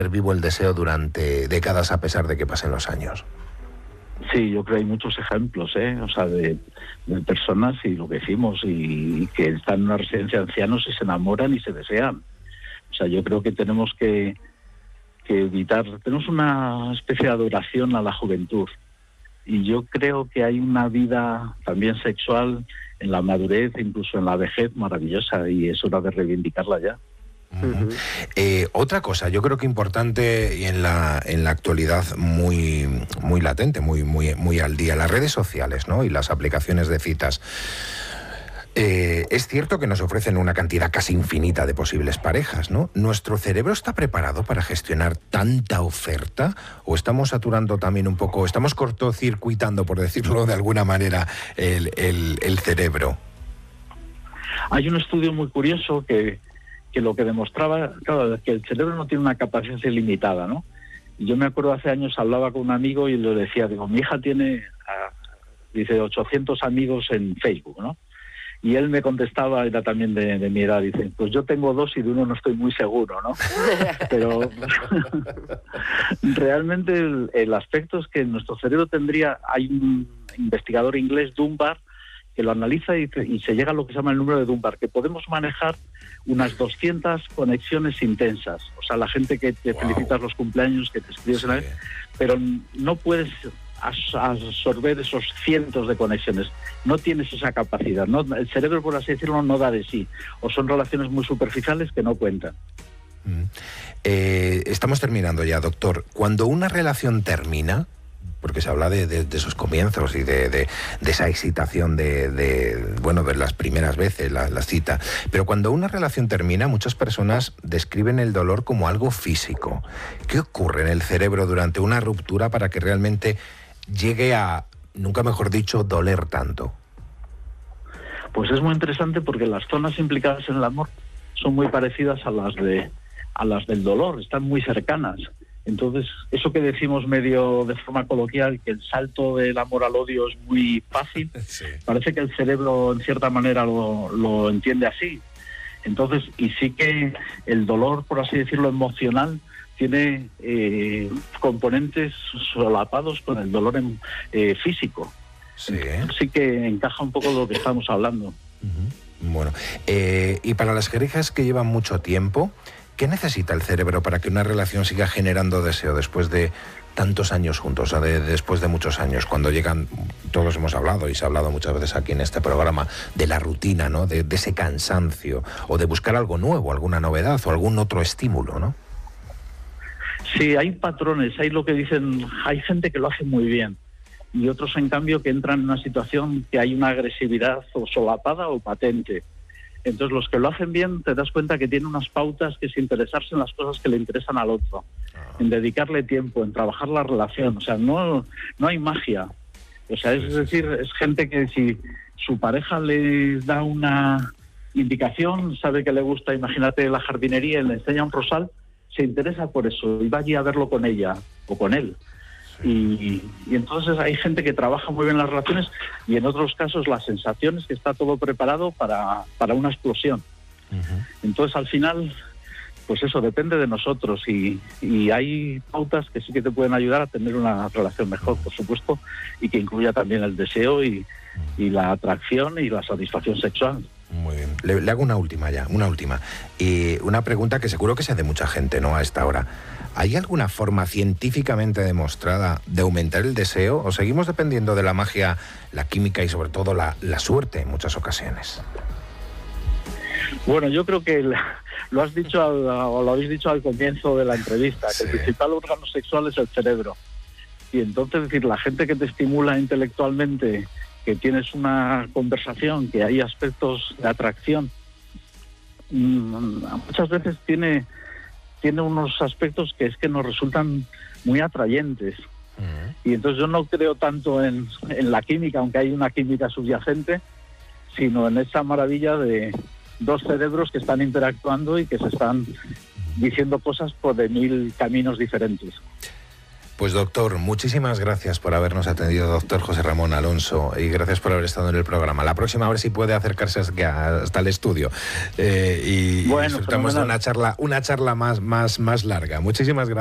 vivo el deseo durante décadas a pesar de que pasen los años. Sí, yo creo que hay muchos ejemplos, o sea, de personas, y lo que decimos, y que están en una residencia de ancianos y se enamoran y se desean. O sea, yo creo que tenemos que evitar, tenemos una especie de adoración a la juventud, y yo creo que hay una vida también sexual en la madurez, incluso en la vejez, maravillosa, y es hora de reivindicarla ya. Otra cosa, yo creo que importante y en la actualidad muy latente, muy al día, las redes sociales, ¿no? Y las aplicaciones de citas. Es cierto que nos ofrecen una cantidad casi infinita de posibles parejas, ¿no? ¿Nuestro cerebro está preparado para gestionar tanta oferta? ¿O estamos saturando también un poco, estamos cortocircuitando, por decirlo de alguna manera, el cerebro? Hay un estudio muy curioso que lo que demostraba, claro, que el cerebro no tiene una capacidad ilimitada, ¿no? Y yo me acuerdo hace años, hablaba con un amigo y le decía, digo, mi hija tiene, dice, 800 amigos en Facebook, ¿no? Y él me contestaba, era también de mi edad, dice, pues yo tengo 2 y de uno no estoy muy seguro, ¿no? Pero realmente el aspecto es que en nuestro cerebro hay un investigador inglés, Dunbar, que lo analiza y se llega a lo que se llama el número de Dunbar, que podemos manejar unas 200 conexiones intensas. O sea, la gente que te felicitas los cumpleaños, que te escribes una vez, pero no puedes absorber esos cientos de conexiones. No tienes esa capacidad, ¿no? El cerebro, por así decirlo, no da de sí. O son relaciones muy superficiales que no cuentan. Estamos terminando ya, doctor. Cuando una relación termina, porque se habla de esos comienzos y de esa excitación de las primeras veces, la cita. Pero cuando una relación termina, muchas personas describen el dolor como algo físico. ¿Qué ocurre en el cerebro durante una ruptura para que realmente llegue a, nunca mejor dicho, doler tanto? Pues es muy interesante porque las zonas implicadas en el amor son muy parecidas a las del dolor, están muy cercanas. Entonces, eso que decimos medio de forma coloquial, que el salto del amor al odio es muy fácil, sí. Parece que el cerebro en cierta manera lo entiende así. Entonces, y sí que el dolor, por así decirlo, emocional, tiene componentes solapados con el dolor físico. Sí. Sí que encaja un poco lo que estamos hablando. Bueno, y para las parejas que llevan mucho tiempo, ¿qué necesita el cerebro para que una relación siga generando deseo después de tantos años juntos, o sea, después de muchos años, cuando llegan, todos hemos hablado y se ha hablado muchas veces aquí en este programa, de la rutina, ¿no? De ese cansancio, o de buscar algo nuevo, alguna novedad o algún otro estímulo, ¿no? Sí, hay patrones, hay lo que dicen, hay gente que lo hace muy bien y otros, en cambio, que entran en una situación que hay una agresividad o solapada o patente. Entonces, los que lo hacen bien, te das cuenta que tienen unas pautas, que es interesarse en las cosas que le interesan al otro, en dedicarle tiempo, en trabajar la relación. O sea, no hay magia. O sea, es decir, es gente que si su pareja le da una indicación, sabe que le gusta, imagínate, la jardinería, y le enseña un rosal, se interesa por eso y va allí a verlo con ella o con él. Y entonces hay gente que trabaja muy bien las relaciones y en otros casos la sensación es que está todo preparado para una explosión. Entonces al final, pues eso depende de nosotros y hay pautas que sí que te pueden ayudar a tener una relación mejor, por supuesto, y que incluya también el deseo y la atracción y la satisfacción sexual. Muy bien. Le hago una última. Una pregunta que seguro que se hace mucha gente, ¿no?, a esta hora. ¿Hay alguna forma científicamente demostrada de aumentar el deseo o seguimos dependiendo de la magia, la química y sobre todo la suerte en muchas ocasiones? Bueno, yo creo que lo habéis dicho al comienzo de la entrevista, que el principal órgano sexual es el cerebro. Y entonces, es decir, la gente que te estimula intelectualmente, que tienes una conversación, que hay aspectos de atracción, muchas veces tiene unos aspectos que es que nos resultan muy atrayentes. Y entonces yo no creo tanto en la química, aunque hay una química subyacente, sino en esa maravilla de dos cerebros que están interactuando y que se están diciendo cosas por de 1000 caminos diferentes. Pues doctor, muchísimas gracias por habernos atendido, doctor José Ramón Alonso, y gracias por haber estado en el programa. La próxima, a ver si puede acercarse hasta el estudio y disfrutamos de una charla más larga. Muchísimas gracias.